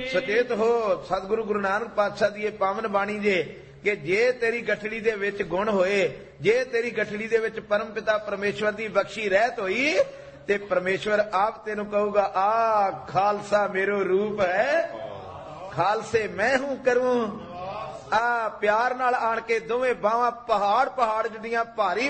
सचेत हो सतगुरु गुरु नानक पातशाह दी पावन बाणी जे कि जे तेरी गठड़ी दे विच गुण होए, जे तेरी गठड़ी दे विच परम पिता परमेश्वर दी बख्शी रहत होई ते परमेश्वर आप तेनू कहूगा आ खालसा मेरो रूप है, खालसे मैं हूं करूं। आ प्यार नाल आण के दोवें बावां पहाड़ पहाड़ जिहड़ियां भारी